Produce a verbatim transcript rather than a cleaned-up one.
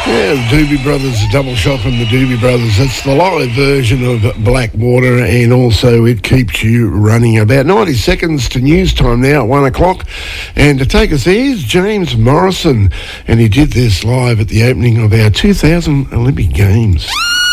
Yeah, the Doobie Brothers, a double shot from the Doobie Brothers. It's the live version of Blackwater, and also it keeps you running. About ninety seconds to news time now at one o'clock. And to take us there is James Morrison, and he did this live at the opening of our two thousand Olympic Games.